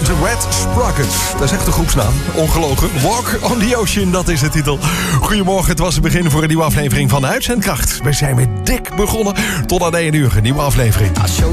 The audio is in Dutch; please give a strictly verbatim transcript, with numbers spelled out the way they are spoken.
The Red Sprockets. Dat is echt de groepsnaam. Ongelogen. Walk on the Ocean, dat is de titel. Goedemorgen, het was het begin voor een nieuwe aflevering van Uitzendkracht. We zijn weer dik begonnen. Tot aan één uur, een nieuwe aflevering.